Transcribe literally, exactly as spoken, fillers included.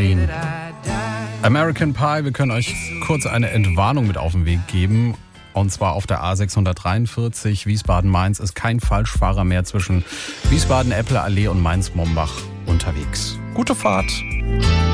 Clean. American Pie, wir können euch kurz eine Entwarnung mit auf den Weg geben. Und zwar auf der A sechshundertdreiundvierzig Wiesbaden-Mainz ist kein Falschfahrer mehr zwischen Wiesbaden-Eppler-Allee und Mainz-Mombach unterwegs. Gute Fahrt!